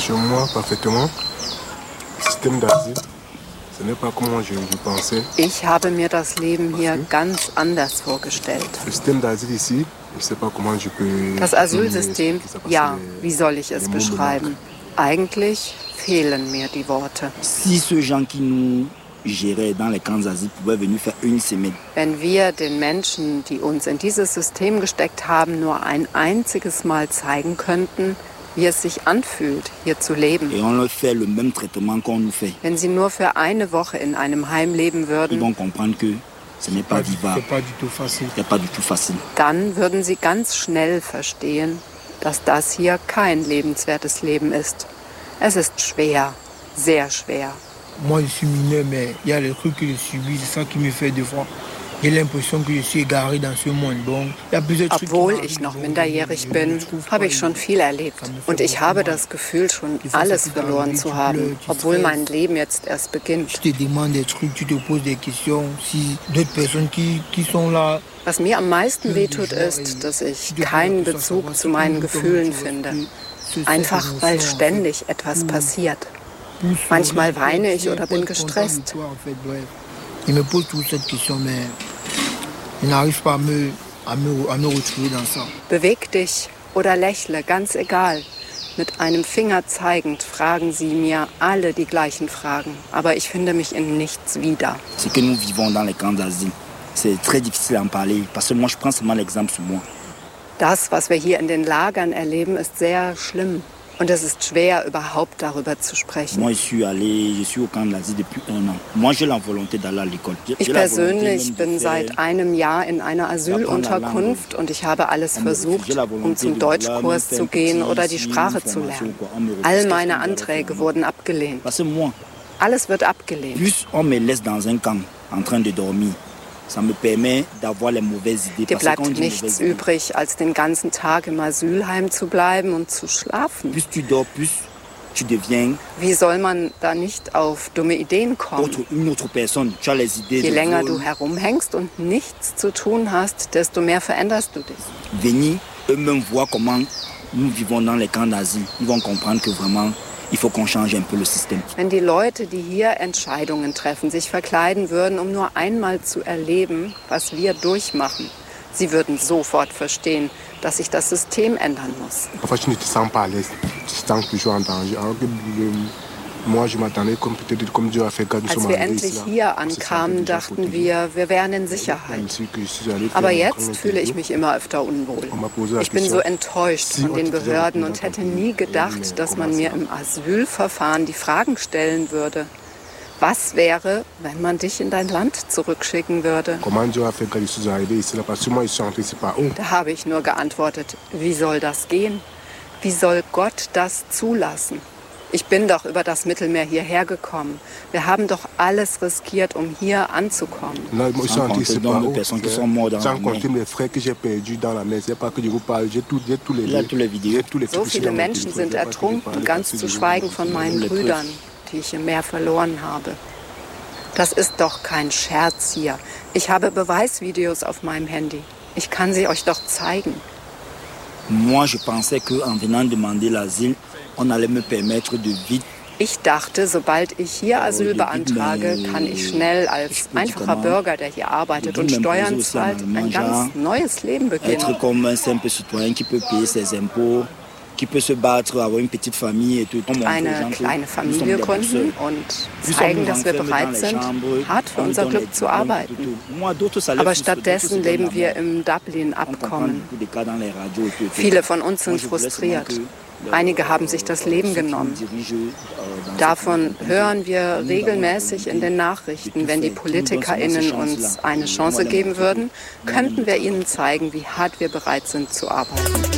Ich habe mir das Leben hier ganz anders vorgestellt. Das Asylsystem, ja, wie soll ich es beschreiben? Eigentlich fehlen mir die Worte. Wenn wir den Menschen, die uns in dieses System gesteckt haben, nur ein einziges Mal zeigen könnten, wie es sich anfühlt, hier zu leben. Wenn sie nur für eine Woche in einem Heim leben würden, dann würden sie ganz schnell verstehen, dass das hier kein lebenswertes Leben ist. Es ist schwer, sehr schwer. Moi, je suis mineur, mais il y a les trucs que je subis, c'est ça qui me fait des fois. J'ai l'impression que je suis égaré dans ce monde. Donc, il y a plusieurs trucs. Obwohl ich noch minderjährig bin, habe ich schon viel erlebt. Und ich habe das Gefühl, schon alles verloren zu haben, obwohl mein Leben jetzt erst beginnt. Was mir am meisten wehtut, ist, dass ich keinen Bezug zu meinen Gefühlen finde. Einfach, weil ständig etwas passiert. Manchmal weine ich oder bin gestresst. Beweg dich oder lächle, ganz egal. Mit einem Finger zeigend fragen sie mir alle die gleichen Fragen. Aber ich finde mich in nichts wieder. Das, was wir hier in den Lagern erleben, ist sehr schlimm. Und es ist schwer, überhaupt darüber zu sprechen. Ich persönlich bin seit einem Jahr in einer Asylunterkunft und ich habe alles versucht, um zum Deutschkurs zu gehen oder die Sprache zu lernen. All meine Anträge wurden abgelehnt. Alles wird abgelehnt. Dir bleibt nichts übrig, als den ganzen Tag im Asylheim zu bleiben und zu schlafen. Wie soll man da nicht auf dumme Ideen kommen? Je länger du herumhängst und nichts zu tun hast, desto mehr veränderst du dich. Wenn die Leute, die hier Entscheidungen treffen, sich verkleiden würden, um nur einmal zu erleben, was wir durchmachen, sie würden sofort verstehen, dass sich das System ändern muss. Als wir endlich hier ankamen, dachten wir wären in Sicherheit. Aber jetzt fühle ich mich immer öfter unwohl. Ich bin so enttäuscht von den Behörden und hätte nie gedacht, dass man mir im Asylverfahren die Fragen stellen würde. Was wäre, wenn man dich in dein Land zurückschicken würde? Da habe ich nur geantwortet, wie soll das gehen? Wie soll Gott das zulassen? Ich bin doch über das Mittelmeer hierher gekommen. Wir haben doch alles riskiert, um hier anzukommen. So viele Menschen sind ertrunken, ganz zu schweigen von meinen Brüdern, die ich im Meer verloren habe. Das ist doch kein Scherz hier. Ich habe Beweisvideos auf meinem Handy. Ich kann sie euch doch zeigen. Ich dachte, sobald ich hier Asyl beantrage, kann ich schnell als einfacher Bürger, der hier arbeitet und Steuern zahlt, ein ganz neues Leben beginnen. Eine kleine Familie gründen und zeigen, dass wir bereit sind, hart für unser Glück zu arbeiten. Aber stattdessen leben wir im Dublin-Abkommen. Viele von uns sind frustriert. Einige haben sich das Leben genommen. Davon hören wir regelmäßig in den Nachrichten. Wenn die PolitikerInnen uns eine Chance geben würden, könnten wir ihnen zeigen, wie hart wir bereit sind zu arbeiten.